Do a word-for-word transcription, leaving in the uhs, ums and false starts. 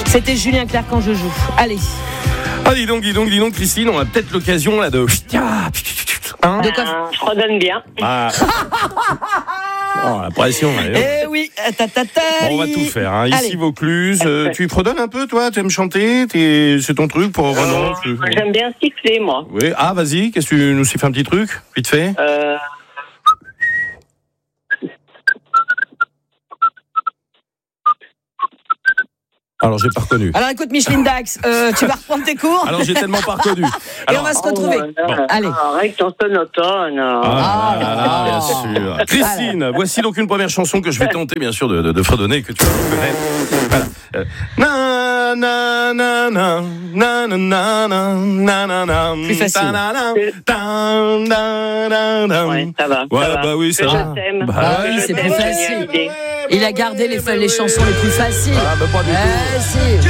C'était Julien Clerc quand je joue. Allez. Ah, dis donc, dis donc, dis donc, Christine, on a peut-être l'occasion là de. Hein De quoi... Euh, je redonne bien. Ah. Oh, la pression. Allez. Eh oui, ta, ta, ta, Bon, on va tout faire. Hein. Ici, Allez. Vaucluse. Euh, tu fredonnes un peu, toi? Tu aimes chanter? T'es... C'est ton truc pour. Euh, Oh, non, tu... J'aime bien siffler, moi. Oui. Ah, vas-y. Qu'est-ce que tu nous siffles un petit truc, vite fait? Euh... Alors, j'ai pas reconnu. Alors écoute, Micheline Dax, euh, tu vas reprendre tes cours. Alors, j'ai tellement pas reconnu. Et on va se retrouver. Oh, non, Bon, allez. Arrête ton sonotone. Ah, là, là, Ah. bien sûr. Christine, voici donc une première chanson que je vais tenter, bien sûr, de, de, de fredonner, que tu vas connaître. Voilà. Euh, na, na, na, na, na, na, na, na, na, na, Plus facile. ta, na, na, ta, na, na, na. Ouais, ça va. Ouais, ça va. bah oui, ça Que va. je t'aime. Bah Ah Que oui, je c'est t'aime, plus Johnny facile. Hallyday. Il a gardé les, les chansons les plus faciles. Ah, bah, pas du tout. Eh, si.